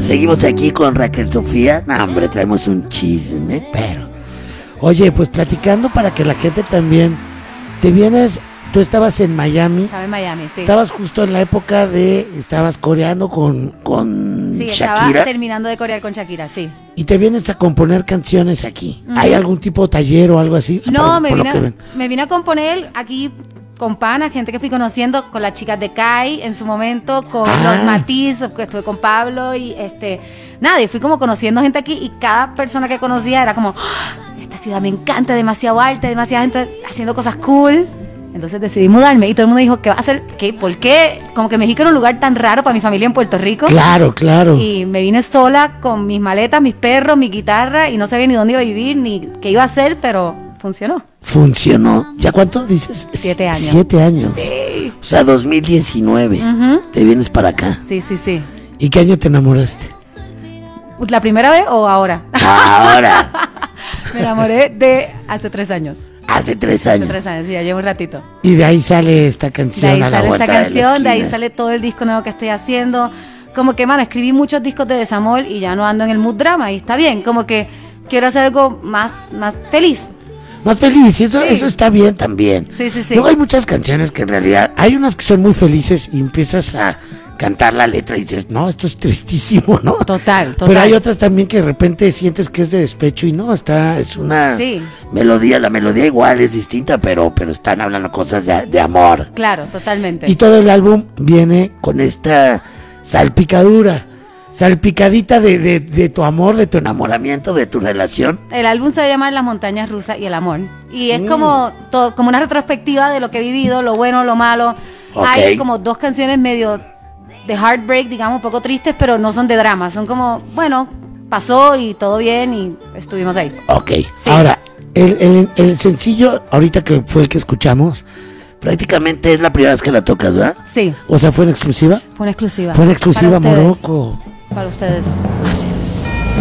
Seguimos aquí con Raquel Sofía. No, hombre, traemos un chisme, pero... Oye, pues platicando para que la gente también... Te vienes... Tú estabas en Miami. Estaba en Miami, sí. Estabas justo en la época de... Estabas coreando con sí, Shakira. estaba terminando de corear con Shakira, sí. Y te vienes a componer canciones aquí. Uh-huh. ¿Hay algún tipo de taller o algo así? No, me vine a componer aquí con pana, gente que fui conociendo, con las chicas de Kai en su momento, con los Matiz, que estuve con Pablo y nada, y fui como conociendo gente aquí y cada persona que conocía era como, esta ciudad me encanta, demasiado arte, demasiada gente haciendo cosas cool. Entonces decidí mudarme y todo el mundo dijo, ¿qué va a hacer? ¿Qué? ¿Por qué? Como que México era un lugar tan raro para mi familia en Puerto Rico. Claro, claro. Y me vine sola con mis maletas, mis perros, mi guitarra y no sabía ni dónde iba a vivir ni qué iba a hacer, pero funcionó. Funcionó. ¿Ya cuánto dices? 7 años. 7 años. Sí. O sea, 2019. Uh-huh. Te vienes para acá. Sí, sí, sí. ¿Y qué año te enamoraste? ¿La primera vez o ahora? Ahora. Me enamoré de hace 3 años. Hace 3 años. Hace 3 años, sí, ya llevo un ratito. Y de ahí sale esta canción. De ahí sale esta canción, de ahí sale sale todo el disco nuevo que estoy haciendo. Como que, mano, escribí muchos discos de desamor y ya no ando en el mood drama y está bien. Como que quiero hacer algo más feliz. Más feliz, y eso, Sí. eso está bien también. Sí, sí, sí. Luego hay muchas canciones que en realidad, hay unas que son muy felices y empiezas a cantar la letra y dices, no, esto es tristísimo, ¿no? Total. Pero hay otras también que de repente sientes que es de despecho y no, es una Sí. melodía, la melodía igual es distinta, pero están hablando cosas de amor. Claro, totalmente. Y todo el álbum viene con esta salpicadita de tu amor, de tu enamoramiento, de tu relación. El álbum se va a llamar Las montañas rusas y el amor. Y es como una retrospectiva de lo que he vivido, lo bueno, lo malo. Okay. Hay como 2 canciones medio de heartbreak, digamos, un poco tristes, pero no son de drama. Son como, bueno, pasó y todo bien y estuvimos ahí. Ok, Sí. Ahora, el sencillo, ahorita que fue el que escuchamos, prácticamente es la primera vez que la tocas, ¿verdad? Sí, O sea, ¿fue en exclusiva? fue una exclusiva. Fue en exclusiva Para ustedes. Morocco. Para ustedes. Así es.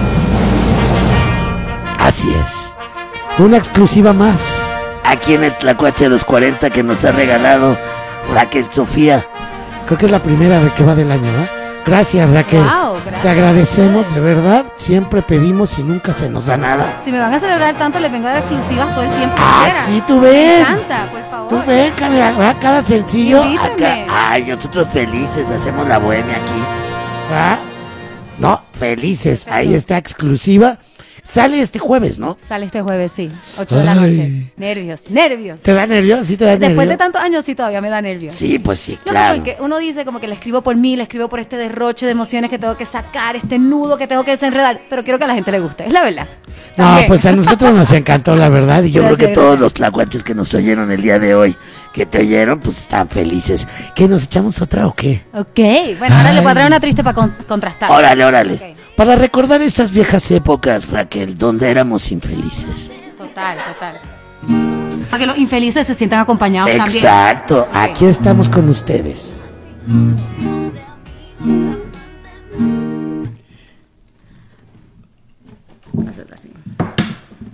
Así es. Una exclusiva más. Aquí en el Tlacuache de los 40 que nos ha regalado Raquel Sofía. Creo que es la primera vez que va del año, ¿verdad? Gracias, Raquel. Wow, gracias. Te agradecemos, de verdad. Siempre pedimos y nunca se nos da nada. Si me van a celebrar tanto, les vengo a dar exclusivas todo el tiempo. que quieran. Sí, tú Me ven. encanta, por favor. Tú ven, cada sencillo. Invítenme. Ay, nosotros felices, hacemos la bohemia aquí. ¿Ah? No, felices. Ahí está, exclusiva. Sale este jueves, ¿no? Sale este jueves, sí. 8 de la noche. Nervios. ¿Te da nervios? ¿Sí te da nervios? Después de tantos años, sí, todavía me da nervios. Sí, pues sí, No, claro. porque uno dice como que le escribo por mí, le escribo por este derroche de emociones que tengo que sacar, este nudo que tengo que desenredar, pero quiero que a la gente le guste, es la verdad. No, También. pues a nosotros nos encantó, la verdad, y yo Gracias, creo que todos gracias. los tlacuaches que nos oyeron el día de hoy, que te oyeron, pues están felices. ¿Qué, nos echamos otra o qué? Ok, bueno, ahora Ay. le voy a traer una triste para contrastar. Órale. Ok. Para recordar estas viejas épocas, Raquel, donde éramos infelices. Total. Para que los infelices se sientan acompañados también. Exacto, Ok. aquí estamos con ustedes.